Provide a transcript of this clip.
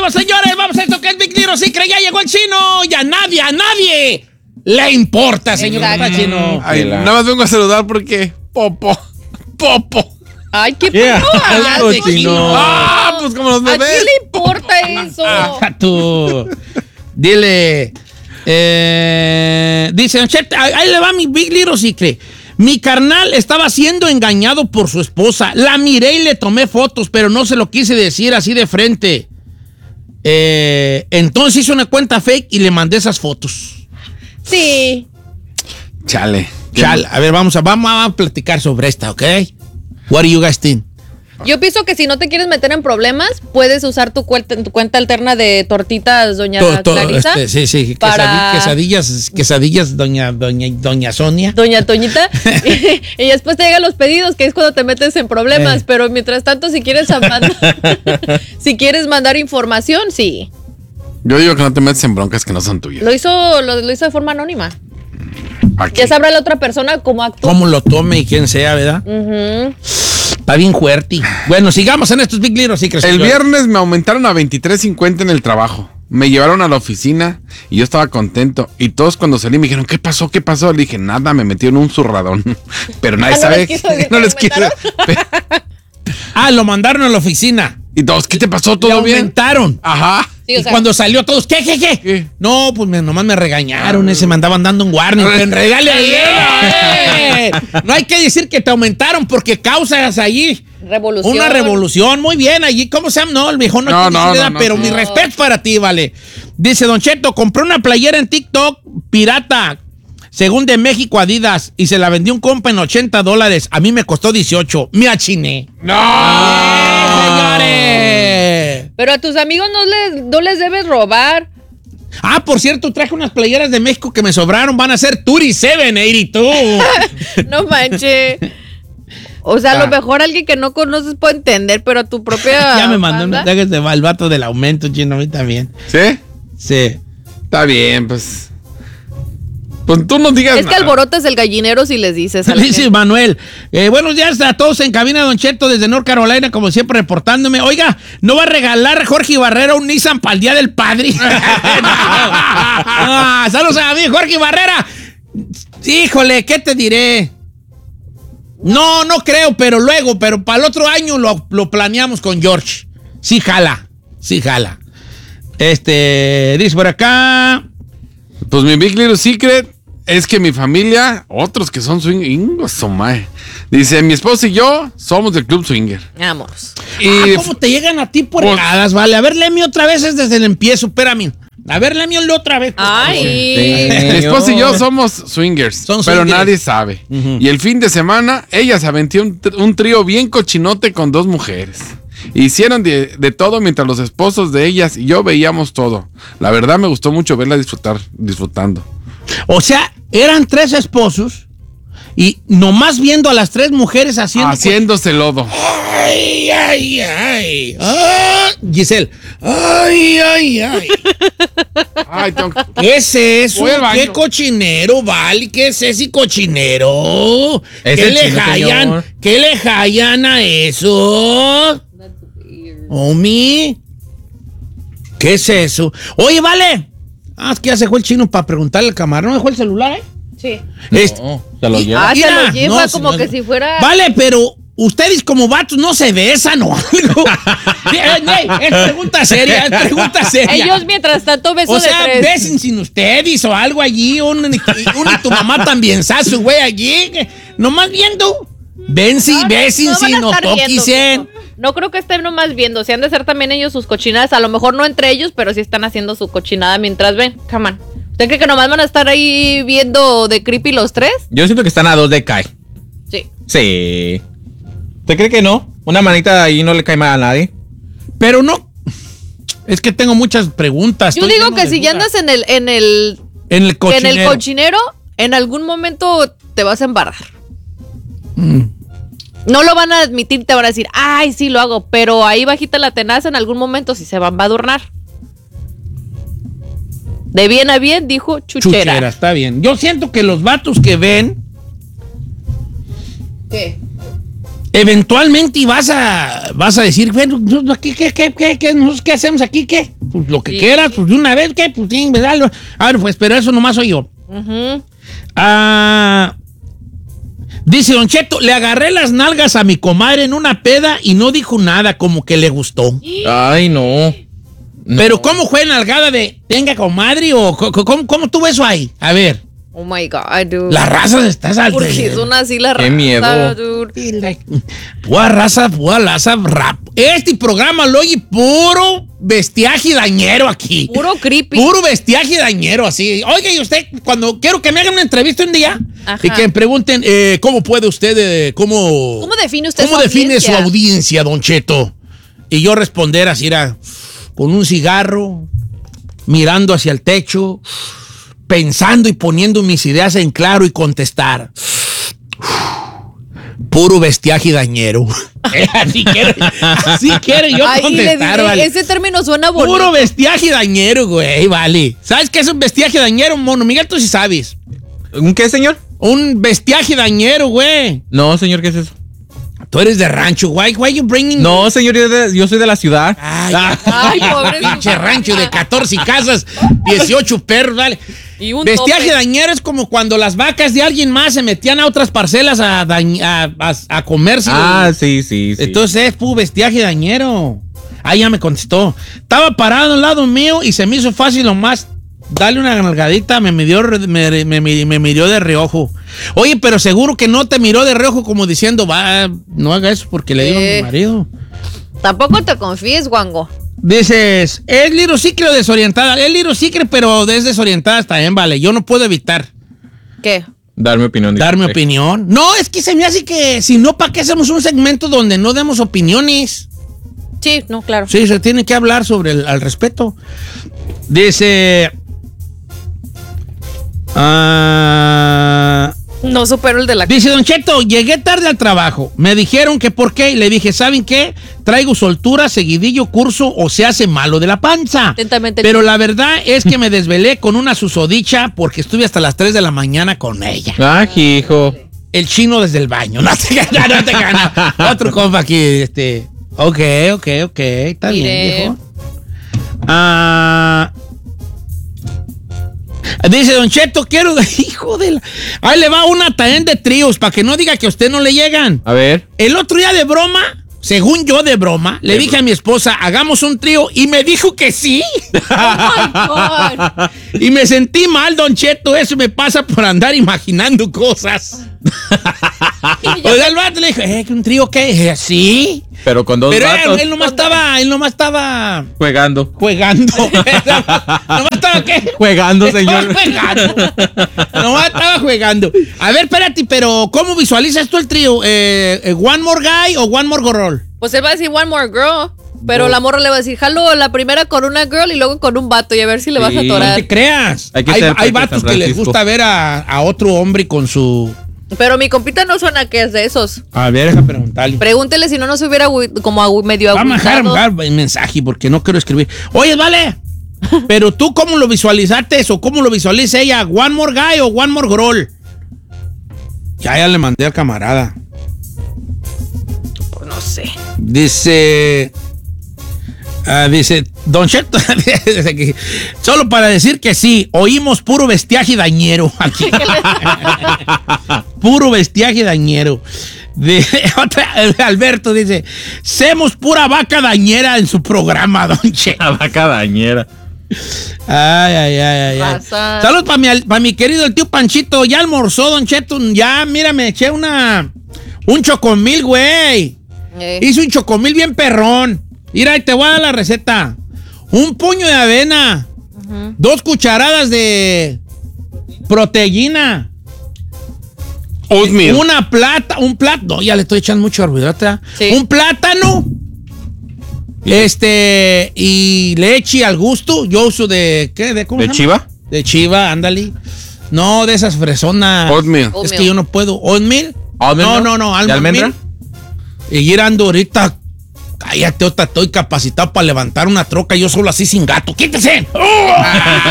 venimos, señores. Vamos a esto que es Big Little Secret. Ya llegó el chino. Y a nadie le importa, señor chino. Ay, nada más vengo a saludar porque Popo. Ay, qué pedo. Chino. Pues como los bebés. ¿A quién le importa eso? Tú. Dile. Dice, Don Cheto, ahí le va mi Big Little Secret. Mi carnal estaba siendo engañado por su esposa. La miré y le tomé fotos, pero no se lo quise decir así de frente. Entonces hice una cuenta fake y le mandé esas fotos. Sí. Chale. A ver, vamos a platicar sobre esta, ¿ok? What do you guys think? Yo pienso que si no te quieres meter en problemas, puedes usar tu cuenta alterna de tortitas, doña Clarisa. Sí. Para... Quesadillas, doña Sonia. Doña Toñita. Y después te llegan los pedidos, que es cuando te metes en problemas. Pero mientras tanto, si quieres mandar información, sí. Yo digo que no te metes en broncas que no son tuyas. Lo hizo de forma anónima. Ya sabrá la otra persona cómo actúa. Cómo lo tome y quién sea, ¿verdad? Está bien fuerte. Bueno, sigamos en estos Big Little Secrets. El viernes me aumentaron a $23.50 en el trabajo. Me llevaron a la oficina y yo estaba contento. Y todos cuando salí me dijeron, ¿qué pasó? Le dije, nada, me metí en un zurradón. Pero nadie sabe. No les quiso. Lo mandaron a la oficina. Y todos, ¿qué te pasó? ¿Todo bien? Aumentaron. Ajá. Sí, y cuando salió todos, ¿qué? No, pues nomás me regañaron, se me andaban dando un warning. No hay que decir que te aumentaron porque causas allí una revolución. Muy bien, allí, ¿cómo se llama? No, el viejo no, pero mi respeto para ti, vale. Dice Don Cheto, compré una playera en TikTok pirata, según de México Adidas, y se la vendió un compa en $80. A mí me costó 18. Me achiné. ¡No! Señores. Pero a tus amigos no les debes robar. Por cierto, traje unas playeras de México que me sobraron. Van a ser 3782. No manches. O sea, a lo mejor alguien que no conoces puede entender, pero a tu propia ya me mandó un mensaje el vato del aumento, chino, a mí también. ¿Sí? Sí. Está bien, pues. Pues tú no digas Es que alborotas el gallinero si les dices. Dice Manuel, buenos días a todos en cabina, Don Cheto, desde North Carolina, como siempre, reportándome. Oiga, ¿no va a regalar Jorge Barrera un Nissan para el Día del Padre? Saludos a mí, Jorge Barrera. Híjole, ¿qué te diré? No creo, pero para el otro año lo planeamos con George. Sí jala. Dice por acá... Pues mi Big Little Secret es que mi familia, otros que son swingers, dice, mi esposa y yo somos del Club Swinger. Vámonos. ¿Cómo te llegan a ti por regadas, vale? A ver, léeme otra vez desde el empiezo, espérame. A ver, léeme otra vez. Ay. Mi esposa y yo somos swingers, pero nadie sabe. Y el fin de semana, ella se aventó un trío bien cochinote con 2 mujeres. Hicieron de todo mientras los esposos de ellas y yo veíamos todo. La verdad me gustó mucho verla disfrutando. O sea, eran 3 esposos y nomás viendo a las 3 mujeres haciéndose lodo. Ay. Giselle. Ay. ¿Qué es eso? ¿Qué cochinero, vale? ¿Qué es ese cochinero? ¿Qué le hallan a eso? Omi, ¿qué es eso? Oye, vale. Es que ya se fue el chino para preguntarle al camarón. ¿No dejó el celular, Sí. Se lo lleva. Se lo lleva como que si fuera... Vale, pero ustedes como vatos no se besan o algo. Es pregunta seria. Ellos mientras tanto besos de 3. Besen sin ustedes o algo allí. Y tu mamá también, sasu, güey, allí. Nomás viendo. Besen si no toquisen. No creo que estén nomás viendo. Si han de hacer también ellos sus cochinadas. A lo mejor no entre ellos, pero sí están haciendo su cochinada mientras ven. Come on. ¿Usted cree que nomás van a estar ahí viendo de creepy los 3? Yo siento que están a 2 de cae. Sí. ¿Usted cree que no? Una manita ahí no le cae mal a nadie. Pero no. Es que tengo muchas preguntas. Yo digo que si ya andas en el cochinero, en algún momento te vas a embarrar. No lo van a admitir, te van a decir, ay, sí lo hago, pero ahí bajita la tenaza en algún momento sí se van a adornar. De bien a bien, dijo chuchera. Está bien. Yo siento que los vatos que ven... ¿Qué? eventualmente vas a decir, bueno, ¿qué hacemos aquí? ¿Qué? Pues lo que quieras, pues de una vez, ¿qué? Pues sí, ¿verdad? A ver, pues, pero eso nomás soy yo. Dice Don Cheto, le agarré las nalgas a mi comadre en una peda y no dijo nada, como que le gustó. Ay, no. Pero ¿cómo fue nalgada de, venga, comadre? ¿O cómo tuvo eso ahí? A ver. Oh my God, dude. La raza está saltando. Porque son así la raza. Qué miedo. Dude. Pura raza, rap. Este programa lo oye puro bestiaje dañero aquí. Puro creepy. Puro bestiaje dañero, así. Oiga, y usted, cuando quiero que me hagan una entrevista un día y que me pregunten, ¿cómo puede usted, cómo define usted su audiencia, Don Cheto? Y yo responder así, con un cigarro, mirando hacia el techo, pensando y poniendo mis ideas en claro y contestar. Puro bestiaje dañero. Así quiere yo contestar, vale. Ese término suena bonito. Puro bestiaje dañero, güey, vale. ¿Sabes qué es un bestiaje dañero, mono? Miguel, tú sí sabes. ¿Un qué, señor? Un bestiaje dañero, güey. No, señor, ¿qué es eso? Tú eres de rancho, why you bringing... No, señor, yo soy de la ciudad. Ay, pobre. Pinche rancho de 14 casas, 18 perros, vale. Y un bestiaje dañero es como cuando las vacas de alguien más se metían a otras parcelas a comerse. Sí. Entonces es puro bestiaje dañero. Ya me contestó. Estaba parado al lado mío y se me hizo fácil nomás darle una nalgadita, me miró de reojo. Oye, pero seguro que no te miró de reojo como diciendo, no haga eso porque le digo a mi marido. Tampoco te confíes, guango. Dices, es Little Secret o desorientada. Es Little Secret, pero es desorientada también, vale. Yo no puedo evitar. ¿Qué? Darme opinión. Darme opinión. No, es que se me hace que, si no, ¿para qué hacemos un segmento donde no demos opiniones? Sí, no, claro. Sí, se tiene que hablar sobre al respecto. Dice... no supero el de la... Dice Don Cheto, llegué tarde al trabajo. Me dijeron que por qué. Y le dije, ¿saben qué? Traigo soltura, seguidillo, curso o se hace malo de la panza. Atentamente. Pero la verdad es que me desvelé con una susodicha porque estuve hasta las 3 de la mañana con ella. Hijo. El chino desde el baño. No te gana. Otro compa aquí, Ok. Está bien, viejo. Dice Don Cheto, hijo de la... Ahí le va una también de tríos, para que no diga que a usted no le llegan. A ver. El otro día de broma, según yo de broma, le dije a mi esposa, hagamos un trío, y me dijo que sí. Oh my God. Y me sentí mal, Don Cheto, eso me pasa por andar imaginando cosas. O sea, el vato le dije, ¿un trío qué? ¿Sí? Pero con dos vatos. Él nomás estaba... Jugando. ¿Nomás estaba qué? Jugando, señor. Nomás estaba jugando. A ver, espérate, pero ¿cómo visualizas tú el trío? ¿One more guy o one more girl? Pues él va a decir one more girl. Pero la morra le va a decir, jalo, la primera con una girl y luego con un vato y a ver si le vas a atorar. No te creas. Hay vatos que les gusta ver a otro hombre con su... Pero mi compita no suena que es de esos. A ver, deja preguntarle. Pregúntele si no se hubiera como medio agüitado. Vamos a dejar el mensaje porque no quiero escribir. Oye, vale, pero tú ¿cómo lo visualizaste eso? ¿Cómo lo visualiza ella? ¿One more guy o one more girl? Ya le mandé al camarada. Pues no sé. Dice... dice, Don Cheto, solo para decir que sí, oímos puro bestiaje dañero aquí. Puro bestiaje dañero. Alberto dice, semos pura vaca dañera en su programa, Don Cheto. La vaca dañera. Ay. Saludos para mi querido el tío Panchito. Ya almorzó, Don Cheto. Ya, mira, me eché un chocomil, güey. Hice un chocomil bien perrón. Mira, te voy a dar la receta. Un puño de avena. 2 cucharadas de proteína. Oatmeal. Un plátano. No, ya le estoy echando mucho carbohidrato. Sí. Un plátano. Y leche al gusto. Yo uso ¿de qué? ¿Cómo se llama? Chiva? De chiva, ándale. No, de esas fresonas. Oatmeal. Es que yo no puedo. ¿Oatmeal? No. ¿De almendra? Y ir ando ahorita. Cállate, estoy capacitado para levantar una troca yo solo así sin gato. ¡Quítese!